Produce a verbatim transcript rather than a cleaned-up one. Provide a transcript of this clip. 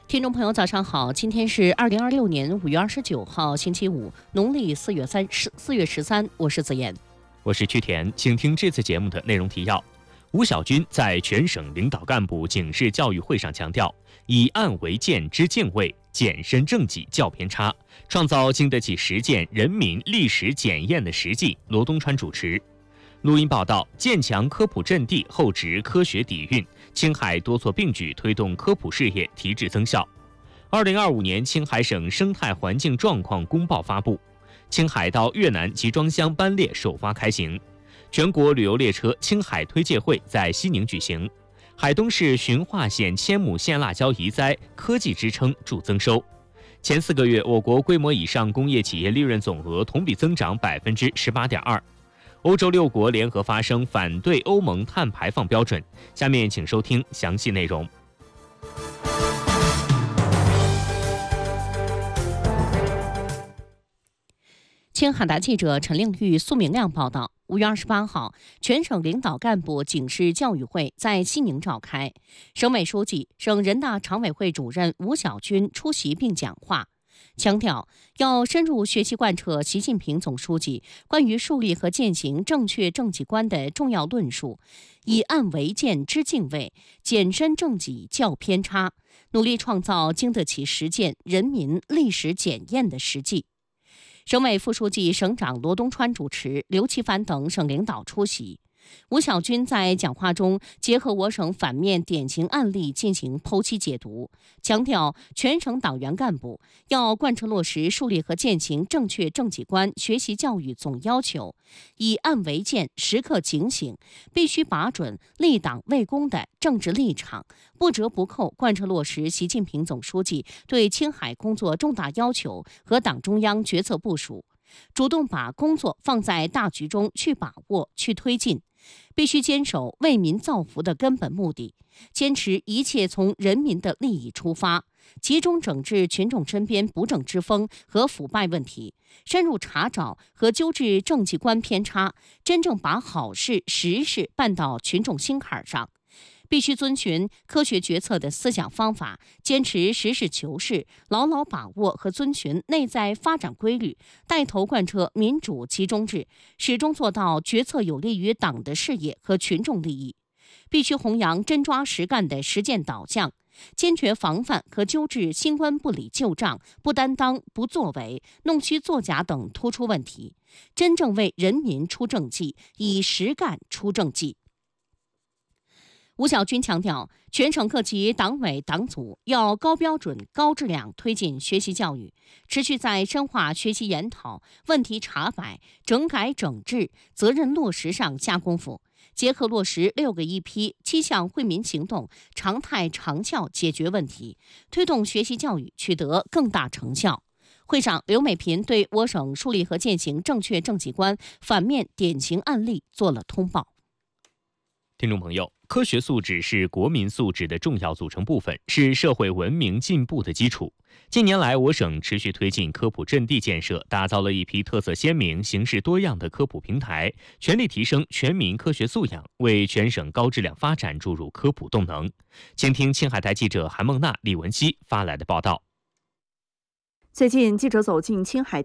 听众朋友，早上好！今天是二零二六年五月二十九号，星期五，农历四月三十四月十三。我是子妍， 我是曲田，请听这次节目的内容提要。吴小军在全省领导干部警示教育会上强调，以案为鉴知敬畏，检身正己较偏差，创造经得起实践人民历史检验的实际。罗东川主持。录音报道，建强科普阵地，厚植科学底蕴。青海多措并举，推动科普事业提质增效。二零二五年青海省生态环境状况公报发布，青海到越南集装箱班列首发开行。全国旅游列车青海推介会在西宁举行。海东市循化县千亩鲜辣椒移栽，科技支撑助增收。前四个月，我国规模以上工业企业利润总额同比增长百分之十八点二。欧洲六国联合发声反对欧盟碳排放标准。下面请收听详细内容。 青海的记者陈令玉、苏明亮报道。五月二十八号，全省领导干部警示教育会在西宁召开，省委书记、省人大常委会主任吴小军出席并讲话，强调要深入学习贯彻习近平总书记关于树立和践行正确政绩观的重要论述，以案为鉴知敬畏，检身正己较偏差，努力创造经得起实践人民历史检验的实际。省委副书记、省长罗东川主持，刘奇凡等省领导出席。吴小军在讲话中结合我省反面典型案例进行剖析解读，强调全省党员干部要贯彻落实树立和践行正确政绩观学习教育总要求，以案为鉴，时刻警醒，必须把准立党为公的政治立场，不折不扣贯彻落实习近平总书记对青海工作重大要求和党中央决策部署，主动把工作放在大局中去把握、去推进，必须坚守为民造福的根本目的，坚持一切从人民的利益出发，集中整治群众身边不正之风和腐败问题，深入查找和纠治政绩观偏差，真正把好事实事办到群众心坎上。必须遵循科学决策的思想方法，坚持实事求是，牢牢把握和遵循内在发展规律，带头贯彻民主集中制，始终做到决策有利于党的事业和群众利益。必须弘扬真抓实干的实践导向，坚决防范和纠治新官不理旧账、不担当、不作为、弄虚作假等突出问题，真正为人民出政绩，以实干出政绩。吴小军强调，全省各级党委党组要高标准、高质量推进学习教育，持续在深化学习研讨、问题查摆、整改整治、责任落实上下功夫，结合落实六个一批、七项惠民行动，常态长效解决问题，推动学习教育取得更大成效。会上，刘美萍对我省树立和践行正确政绩观反面典型案例做了通报。 听众朋友，科学素质是国民素质的重要组成部分，是社会文明进步的基础。近年来，我省持续推进科普阵地建设，打造了一批特色鲜明、形式多样的科普平台，全力提升全民科学素养，为全省高质量发展注入科普动能。请听青海台记者韩梦娜、李文熙发来的报道。 最近，记者走进青海